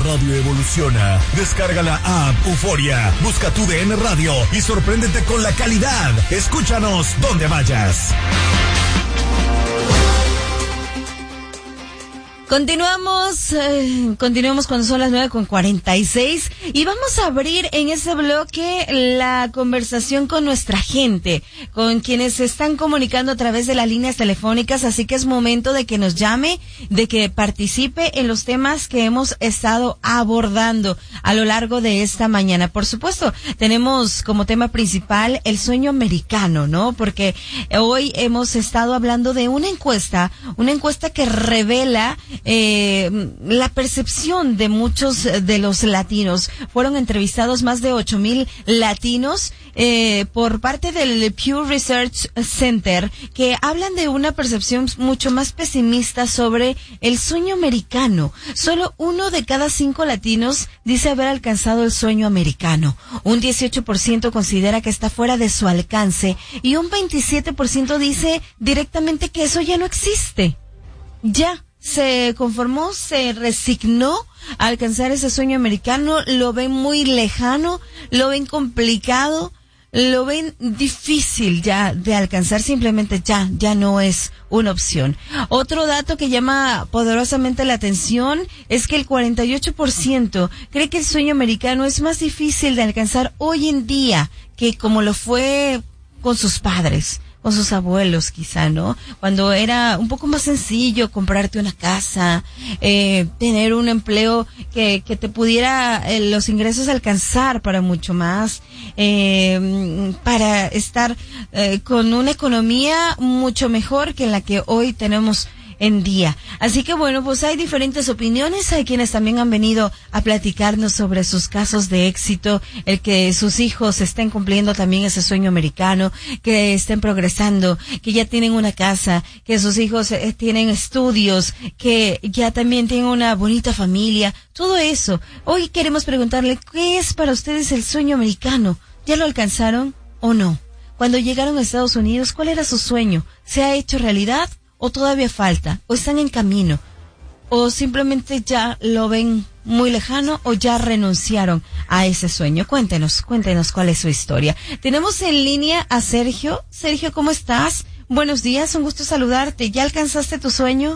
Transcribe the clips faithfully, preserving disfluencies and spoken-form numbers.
radio evoluciona. Descarga la app Euforia, busca tu D N Radio y sorpréndete con la calidad. Escúchanos donde vayas. Continuamos, eh, continuamos cuando son las nueve con cuarenta y seis y vamos a abrir en este bloque la conversación con nuestra gente, con quienes se están comunicando a través de las líneas telefónicas, así que es momento de que nos llame, de que participe en los temas que hemos estado abordando a lo largo de esta mañana. Por supuesto, tenemos como tema principal el sueño americano, ¿no? Porque hoy hemos estado hablando de una encuesta, una encuesta que revela Eh, la percepción de muchos de los latinos. Fueron entrevistados más de ocho mil latinos eh, por parte del Pew Research Center, que hablan de una percepción mucho más pesimista sobre el sueño americano. Solo uno de cada cinco latinos dice haber alcanzado el sueño americano. Un dieciocho por ciento considera que está fuera de su alcance y un veintisiete por ciento dice directamente que eso ya no existe. Ya. Se conformó, se resignó a alcanzar ese sueño americano, lo ven muy lejano, lo ven complicado, lo ven difícil ya de alcanzar, simplemente ya, ya no es una opción. Otro dato que llama poderosamente la atención es que el cuarenta y ocho por ciento cree que el sueño americano es más difícil de alcanzar hoy en día que como lo fue con sus padres, con sus abuelos quizá, ¿no? Cuando era un poco más sencillo comprarte una casa, eh, tener un empleo que, que te pudiera eh, los ingresos alcanzar para mucho más, eh, para estar eh, con una economía mucho mejor que la que hoy tenemos en día. Así que bueno, pues hay diferentes opiniones, hay quienes también han venido a platicarnos sobre sus casos de éxito, el que sus hijos estén cumpliendo también ese sueño americano, que estén progresando, que ya tienen una casa, que sus hijos eh, tienen estudios, que ya también tienen una bonita familia, todo eso. Hoy queremos preguntarle, ¿qué es para ustedes el sueño americano? ¿Ya lo alcanzaron o no? Cuando llegaron a Estados Unidos, ¿cuál era su sueño? ¿Se ha hecho realidad? ¿O todavía falta? ¿O están en camino? ¿O simplemente ya lo ven muy lejano o ya renunciaron a ese sueño? Cuéntenos, cuéntenos cuál es su historia. Tenemos en línea a Sergio. Sergio, ¿cómo estás? Buenos días, un gusto saludarte. ¿Ya alcanzaste tu sueño?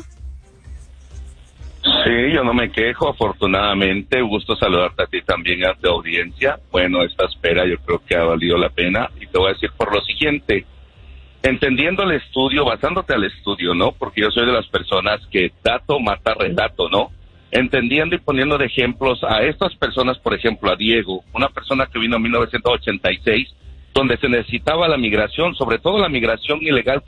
Sí, yo no me quejo, afortunadamente. Un gusto saludarte a ti también, a tu audiencia. Bueno, esta espera yo creo que ha valido la pena y te voy a decir por lo siguiente. Entendiendo el estudio, basándote al estudio, ¿no? Porque yo soy de las personas que dato mata relato, ¿no? Entendiendo y poniendo de ejemplos a estas personas, por ejemplo, a Diego, una persona que vino en mil novecientos ochenta y seis, donde se necesitaba la migración, sobre todo la migración ilegal,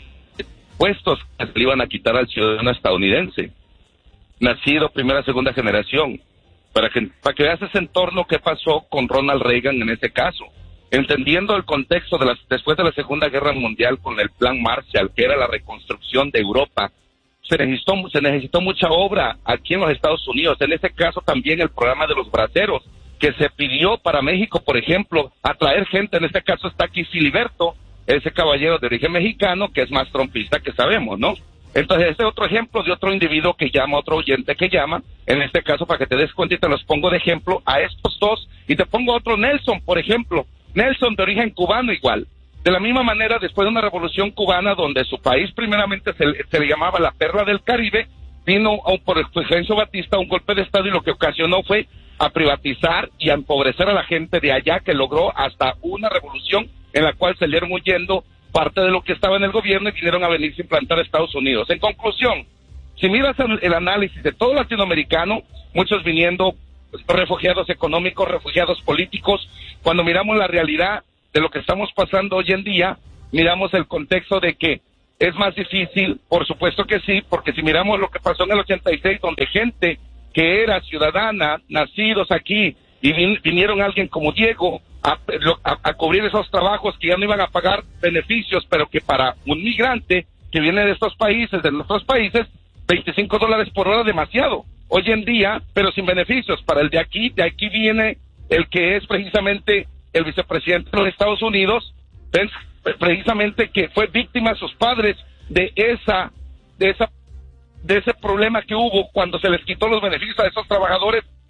puestos que se le iban a quitar al ciudadano estadounidense, nacido primera, segunda generación, para que, para que veas ese entorno que pasó con Ronald Reagan en ese caso. Entendiendo el contexto de las, después de la Segunda Guerra Mundial con el Plan Marshall, que era la reconstrucción de Europa, se necesitó, se necesitó mucha obra aquí en los Estados Unidos. En este caso también el programa de los braceros, que se pidió para México, por ejemplo, atraer gente. En este caso está aquí Filiberto, ese caballero de origen mexicano, que es más trompista que sabemos, ¿no? Entonces, este es otro ejemplo de otro individuo que llama, otro oyente que llama, en este caso, para que te des cuenta y te los pongo de ejemplo a estos dos, y te pongo otro Nelson, por ejemplo. Nelson, de origen cubano igual. De la misma manera, después de una revolución cubana donde su país primeramente se, se le llamaba la perla del Caribe, vino por el Fulgencio Batista un golpe de estado y lo que ocasionó fue a privatizar y a empobrecer a la gente de allá, que logró hasta una revolución en la cual salieron huyendo parte de lo que estaba en el gobierno y vinieron a venirse a implantar a Estados Unidos. En conclusión, si miras el, el análisis de todo latinoamericano, muchos viniendo refugiados económicos, refugiados políticos, cuando miramos la realidad de lo que estamos pasando hoy en día, miramos el contexto de que es más difícil, por supuesto que sí, porque si miramos lo que pasó en el ochenta y seis, donde gente que era ciudadana, nacidos aquí, y vin, vinieron alguien como Diego a, a, a cubrir esos trabajos que ya no iban a pagar beneficios, pero que para un migrante que viene de estos países, de nuestros países, veinticinco dólares por hora demasiado. Hoy en día, pero sin beneficios. Para el de aquí, de aquí viene el que es precisamente el vicepresidente de los Estados Unidos, ¿ves? Precisamente que fue víctima sus padres de esa, de esa, de ese problema que hubo cuando se les quitó los beneficios a esos trabajadores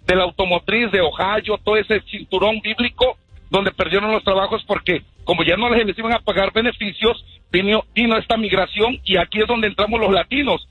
de la automotriz de Ohio, todo ese cinturón bíblico donde perdieron los trabajos porque como ya no les iban a pagar beneficios, vino, vino esta migración y aquí es donde entramos los latinos.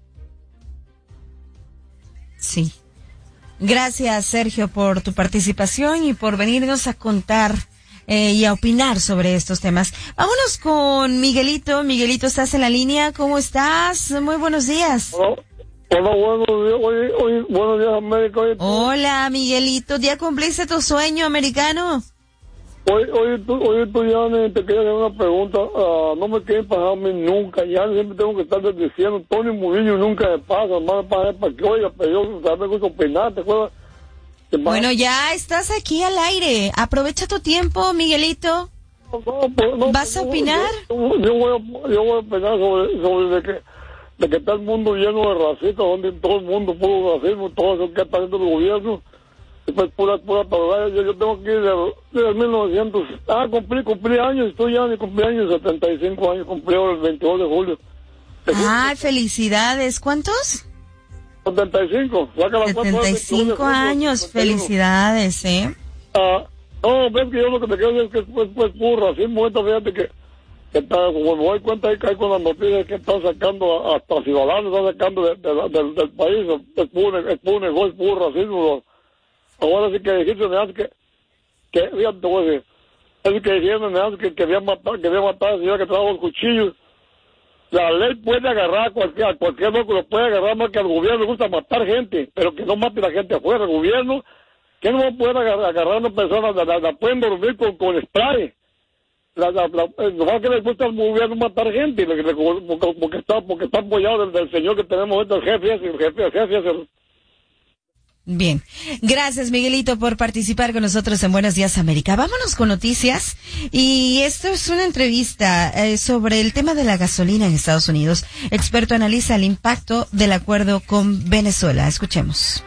Sí. Gracias, Sergio, por tu participación y por venirnos a contar eh, y a opinar sobre estos temas. Vámonos con Miguelito. Miguelito, ¿estás en la línea? ¿Cómo estás? Muy buenos días. Hola, hola buenos días. Hoy, hoy, buenos días, América. Hoy, Hola, Miguelito. ¿Ya cumpliste tu sueño americano? Hoy, hoy, tú, hoy tú, Yane, te quería hacer una pregunta. Uh, no me quieren pagar a mí nunca. Ya siempre tengo que estar diciendo, Tony Murillo nunca me pasa. Más para para que oiga, pero yo también me gusta opinar, ¿te acuerdas? Bueno, ya estás aquí al aire. Aprovecha tu tiempo, Miguelito. No, no, pero no, ¿Vas a no, opinar? Yo, yo, voy a, yo voy a opinar sobre, sobre de que, de que está el mundo lleno de racistas, donde todo el mundo puro racismo, todo eso que está haciendo el gobierno. Pues pura, pura palabra. Yo, yo tengo aquí desde, desde mil novecientos. Ah, cumplí, cumplí años, estoy ya de cumpleaños, setenta y cinco años, cumplí ahora el veintidós de julio. Ah, felicidades. ¿Cuántos? setenta y cinco. Saca la setenta y cinco años, felicidades, ¿eh? Ah, no, ves que yo lo que te quiero decir es que es pues, pues puro racismo. Esto, fíjate que, que está, como me doy cuenta ahí que hay con las noticias que están sacando, hasta ciudadanos están sacando de, de, de, del, del país, es puro, es puro negocio, es puro racismo. Ahora sí que dijiste, me hace que, que, fíjate, te voy a decir, es que dijeron, me hace que quería matar, quería matar a la señora que trajo los cuchillos. La ley puede agarrar a cualquier, a cualquier loco, lo puede agarrar, más que al gobierno le gusta matar gente, pero que no mate la gente afuera. El gobierno, que no va a poder agarrar, agarrar a una persona, la, la, la pueden dormir con, con spray. La, la, la, no que le gusta al gobierno matar gente, porque, porque está, porque está apoyado del, del señor que tenemos ahorita, el jefe, el jefe, el jefe, el Bien, gracias Miguelito por participar con nosotros en Buenos Días América. Vámonos con noticias y esto es una entrevista eh, sobre el tema de la gasolina en Estados Unidos. Experto analiza el impacto del acuerdo con Venezuela. Escuchemos.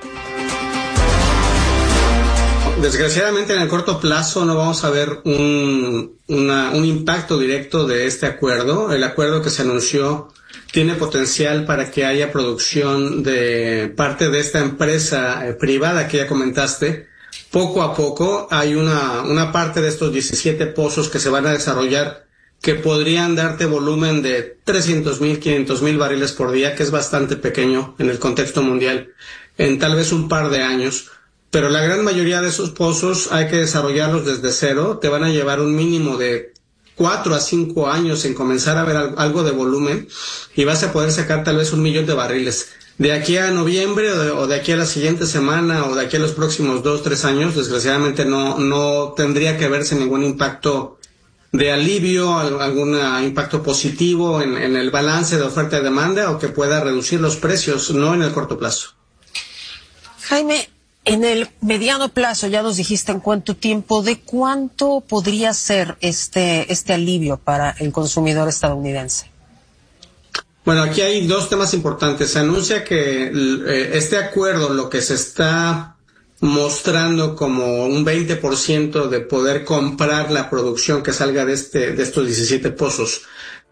Desgraciadamente en el corto plazo no vamos a ver un, una, un impacto directo de este acuerdo. El acuerdo que se anunció tiene potencial para que haya producción de parte de esta empresa eh, privada que ya comentaste. Poco a poco hay una, una parte de estos diecisiete pozos que se van a desarrollar que podrían darte volumen de trescientos mil, quinientos mil barriles por día, que es bastante pequeño en el contexto mundial, en tal vez un par de años. Pero la gran mayoría de esos pozos hay que desarrollarlos desde cero. Te van a llevar un mínimo de cuatro a cinco años en comenzar a ver algo de volumen y vas a poder sacar tal vez un millón de barriles. De aquí a noviembre o de, o de aquí a la siguiente semana o de aquí a los próximos dos, tres años, desgraciadamente no, no tendría que verse ningún impacto de alivio, algún impacto positivo en, en el balance de oferta y demanda o que pueda reducir los precios, no en el corto plazo. Jaime, en el mediano plazo, ya nos dijiste en cuánto tiempo, ¿de cuánto podría ser este, este alivio para el consumidor estadounidense? Bueno, aquí hay dos temas importantes. Se anuncia que eh, este acuerdo, lo que se está mostrando como un veinte por ciento de poder comprar la producción que salga de este, de estos diecisiete pozos.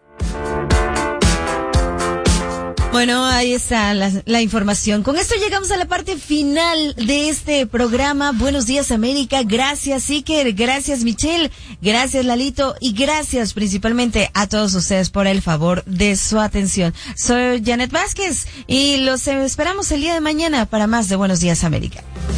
Bueno, ahí está la, la información. Con esto llegamos a la parte final de este programa. Buenos Días América. Gracias Iker, gracias Michelle, gracias Lalito y gracias principalmente a todos ustedes por el favor de su atención. Soy Janet Vázquez y los esperamos el día de mañana para más de Buenos Días América.